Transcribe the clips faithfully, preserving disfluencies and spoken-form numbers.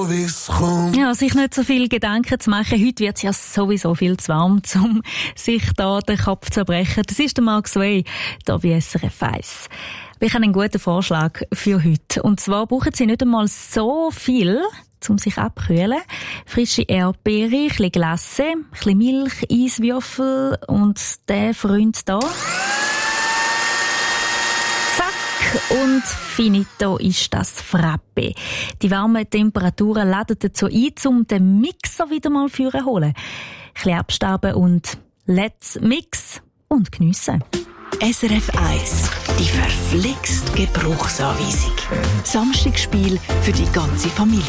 Ja, sich nicht so viel Gedanken zu machen. Heute wird es ja sowieso viel zu warm, um sich da den Kopf zu brechen. Das ist der Mark Sway, hier bei S R F eins. Ich habe einen guten Vorschlag für heute. Und zwar brauchen Sie nicht einmal so viel, um sich abkühlen. Frische Erdbeere, ein bisschen Glasse, ein bisschen Milch, Eiswürfel und der Freund hier. Und finito ist das Frappe. Die warmen Temperaturen laden dazu ein, um den Mixer wieder mal führen holen. Ein bisschen abstauben und let's mix und geniessen. S R F eins, die verflixt Gebrauchsanweisung. Samstagsspiel für die ganze Familie.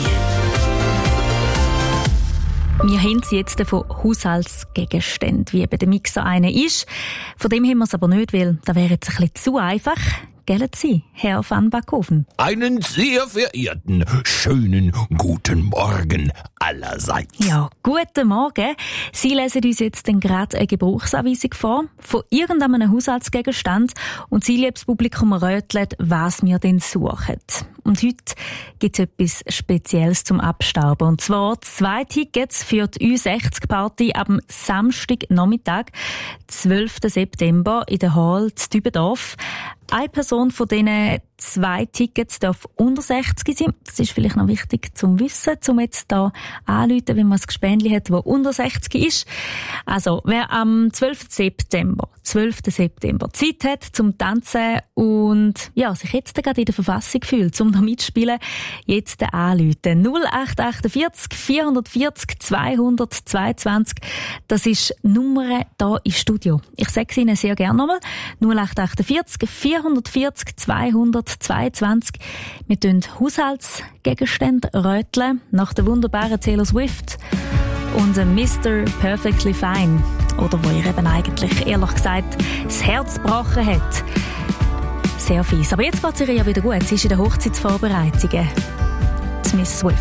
Wir haben sie jetzt von Haushaltsgegenständen, wie eben der Mixer einer ist. Von dem haben wir es aber nicht, weil das wäre jetzt ein bisschen zu einfach. Gell Sie, Herr van Backhofen? Einen sehr verehrten, schönen guten Morgen allerseits. Ja, guten Morgen. Sie lesen uns jetzt gerade eine Gebrauchsanweisung vor von irgendeinem Haushaltsgegenstand und Sie, liebes Publikum, röteln, was wir denn suchen. Und heute gibt es etwas Spezielles zum Abstauben. Und zwar zwei Tickets für die Ü sechzig Party am Samstagnachmittag, zwölften September, in der Hall zu Dübendorf. Eine Person von diesen zwei Tickets darf unter sechzig sein. Das ist vielleicht noch wichtig zum Wissen, um jetzt da anzurufen, wenn man ein Gespendli hat, das unter sechzig ist. Also, wer am zwölften September, zwölften September Zeit hat zum Tanzen und ja, sich jetzt gerade in der Verfassung fühlt, um da mitzuspielen, jetzt anrufen. null acht vier acht vier vier null zwei zwei zwei. Das ist die Nummer hier im Studio. Ich sage es Ihnen sehr gerne nochmal. null acht vier acht vier vier zwei zweiundzwanzig. Wir tun Haushaltsgegenstände röteln nach der wunderbaren Taylor Swift und Mister Perfectly Fine. Oder wo ihr eben eigentlich, ehrlich gesagt, das Herz gebrochen hat. Sehr fies. Aber jetzt geht es ihr ja wieder gut. Sie ist in den Hochzeitsvorbereitungen. Miss Swift.